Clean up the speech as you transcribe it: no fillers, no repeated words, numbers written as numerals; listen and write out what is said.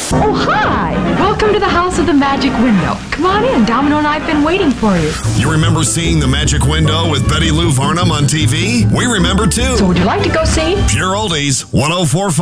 Oh, hi! Welcome to the House of the Magic Window. Come on in. Domino and I have been waiting for you. You remember seeing The Magic Window with Betty Lou Varnum on TV? We remember too. So would you like to go see? Pure Oldies, 104.5.